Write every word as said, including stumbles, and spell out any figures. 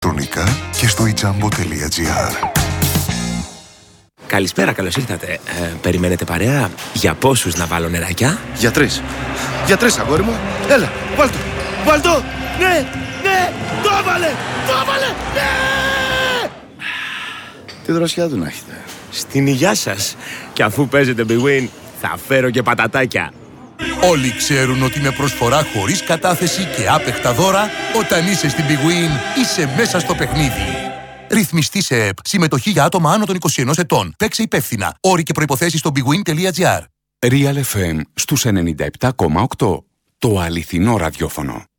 ηλεκτρονικά και στο i jumbo τελεία gr. Καλησπέρα, καλώς ήρθατε. Ε, περιμένετε παρέα? Για πόσους να βάλω νεράκια? Για τρεις. Για τρεις, αγόρι μου. Έλα, βάλ' το. Βάλ' το. Ναι, ναι, το έβαλε. Το έβαλε. Ναι. Τι δροσιά του να έχετε. Στην υγειά σας. Και αφού παίζετε Big Win, θα φέρω και πατατάκια. Όλοι ξέρουν ότι με προσφορά χωρίς κατάθεση και άπεχτα δώρα, όταν είσαι στην Big Win, είσαι μέσα στο παιχνίδι. Ρυθμιστή σε ΕΠ. Συμμετοχή για άτομα άνω των είκοσι ενός ετών. Παίξε υπεύθυνα. Όροι και προϋποθέσεις στο big win τελεία gr. Real εφ εμ στους ενενήντα επτά κόμμα οκτώ. Το αληθινό ραδιόφωνο.